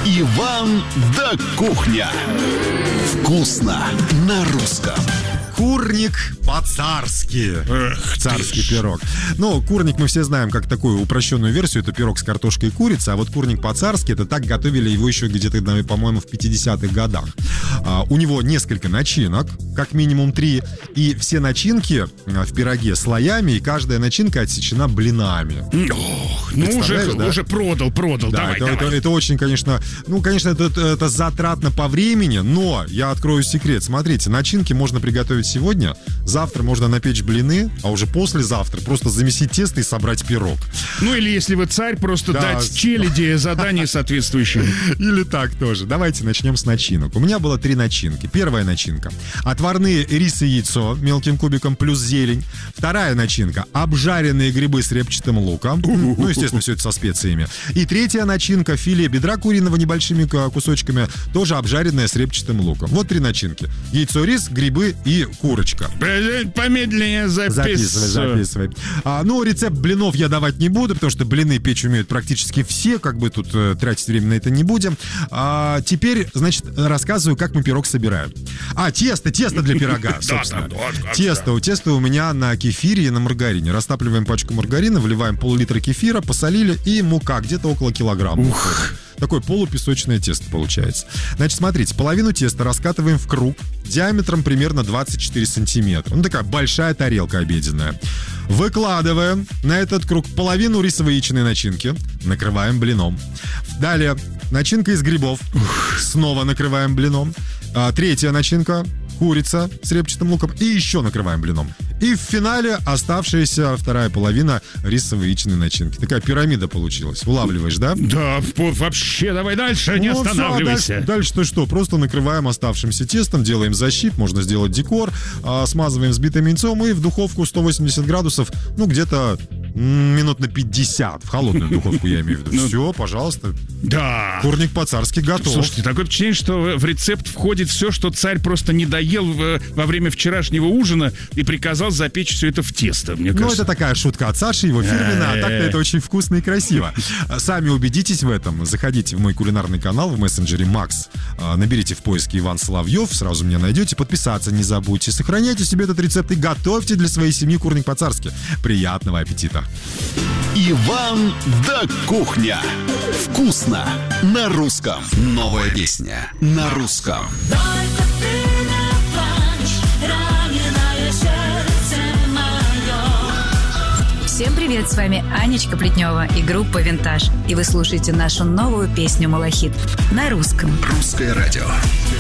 Иван да кухня. Вкусно на русском. Курник по-царски. Царский пирог. Ну, курник мы все знаем как такую упрощенную версию. Это пирог с картошкой и курицей. А вот курник по-царски, это так готовили его еще где-то, по-моему, в 50-х годах. У него несколько начинок, как минимум 3. И все начинки в пироге слоями, и каждая начинка отсечена блинами. Ох, ну уже продал. Да, Давай. Это очень, конечно, это затратно по времени, но я открою секрет. Смотрите, начинки можно приготовить сегодня, завтра можно напечь блины, а уже послезавтра просто замесить тесто и собрать пирог. Ну или если вы царь, просто дать челяди задание соответствующее. Или так тоже. Давайте начнем с начинок. У меня было 3 начинки. Первая начинка — отварные рис и яйцо мелким кубиком плюс зелень. Вторая начинка — обжаренные грибы с репчатым луком. Ну, естественно, все это со специями. И третья начинка — филе бедра куриного небольшими кусочками, тоже обжаренное с репчатым луком. Вот 3 начинки. Яйцо, рис, грибы и курочка. Помедленнее Записывай. Ну, рецепт блинов я давать не буду, потому что блины печь умеют практически все, как бы тут тратить время на это не будем. Теперь, значит, рассказываю, как мы пирог собираем. Тесто для пирога, собственно. Тесто у меня на кефире и на маргарине. Растапливаем пачку маргарина, вливаем пол-литра кефира, посолили, и мука где-то около килограмма. Такое полупесочное тесто получается. Значит, смотрите, половину теста раскатываем в круг диаметром примерно 24 сантиметра. Ну, такая большая тарелка обеденная. Выкладываем на этот круг половину рисово-яичной начинки. Накрываем блином. Далее начинка из грибов. Снова накрываем блином. Третья начинка — курица с репчатым луком. И еще накрываем блином. И в финале оставшаяся вторая половина рисово-яичной начинки. Такая пирамида получилась. Улавливаешь, да? Да, вообще, давай дальше, не останавливайся. Дальше-то что? Просто накрываем оставшимся тестом, делаем защип, можно сделать декор, смазываем взбитым яйцом и в духовку 180 градусов, где-то минут на 50. В холодную духовку я имею в виду. Все, пожалуйста. Да. Курник по-царски готов. Слушайте, такое впечатление, что в рецепт входит все, что царь просто не доел во время вчерашнего ужина и приказал запечь все это в тесто, мне кажется. Это такая шутка от Саши, его фирменная, а так-то это очень вкусно и красиво. Сами убедитесь в этом. Заходите в мой кулинарный канал в мессенджере Макс. Наберите в поиске Иван Соловьев, сразу меня найдете. Подписаться не забудьте. Сохраняйте себе этот рецепт и готовьте для своей семьи курник по-царски. Приятного аппетита. Иван да кухня. Вкусно на русском. Новая песня на русском. Всем привет, с вами Анечка Плетнева и группа «Винтаж». И вы слушаете нашу новую песню «Малахит» на русском. Русское радио.